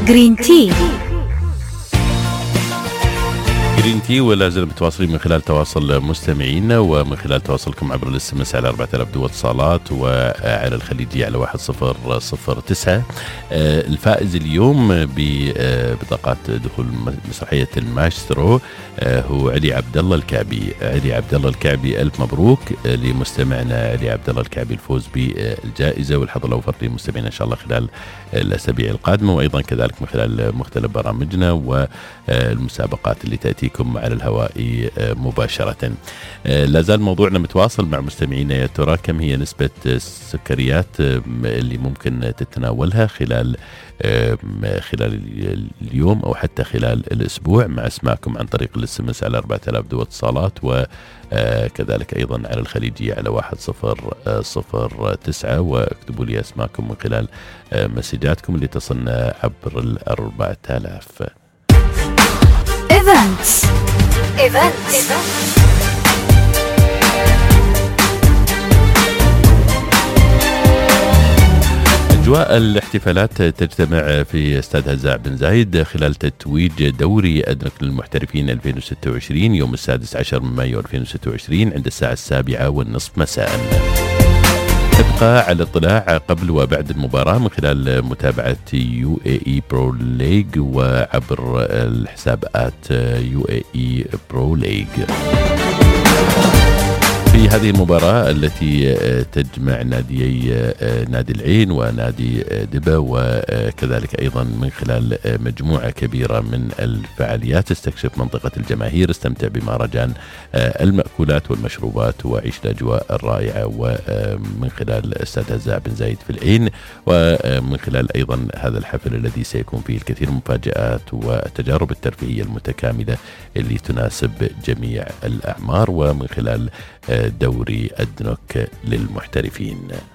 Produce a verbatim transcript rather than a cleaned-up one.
جرين تي. جرين تي ولا زال متواصلين من خلال تواصل مستمعينا ومن خلال تواصلكم عبر الاس ام اس على أربعة آلاف دو اتصالات وعلى الخليجي على واحد صفر صفر تسعة. الفائز اليوم ببطاقات دخول مسرحية المايسترو هو علي عبد الله الكعبي. علي عبد الله الكعبي ألف مبروك لمستمعنا علي عبد الله الكعبي الفوز بالجائزة، والحظ الأوفر لمستمعينا إن شاء الله خلال الأسابيع القادمة، وأيضا كذلك من خلال مختلف برامجنا والمسابقات اللي تأتيكم على الهواء مباشرة. لازال موضوعنا متواصل مع مستمعينا، يا ترى كم هي نسبة السكريات اللي ممكن تتناولها خلال خلال اليوم أو حتى خلال الأسبوع، مع اسماءكم عن طريق الاس ام اس على أربعة آلاف دو اتصالات، وكذلك أيضا على الخليجي على واحد صفر صفر تسعة، واكتبوا لي اسماءكم من خلال مسجاتكم اللي تصلنا عبر الأربعة آلاف. Events. Events. أجواء الاحتفالات تجتمع في استاد هزاع بن زايد خلال تتويج دوري أدنك للمحترفين ألفين وستة وعشرين يوم السادس عشر من مايو ألفين وستة وعشرين عند الساعة السابعة والنصف مساء. تبقى على اطلاع قبل وبعد المباراة من خلال متابعة يو اي اي برو ليج وعبر الحساب آت يو اي اي برو ليج. في هذه المباراة التي تجمع ناديي نادي العين ونادي دبا، وكذلك أيضا من خلال مجموعة كبيرة من الفعاليات، استكشف منطقة الجماهير، استمتع بمهرجان المأكولات والمشروبات، وعيش الأجواء الرائعة ومن خلال استاد هزاع بن زايد في العين، ومن خلال أيضا هذا الحفل الذي سيكون فيه الكثير من المفاجآت والتجارب الترفيهية المتكاملة اللي تناسب جميع الأعمار، ومن خلال دوري أدنك للمحترفين.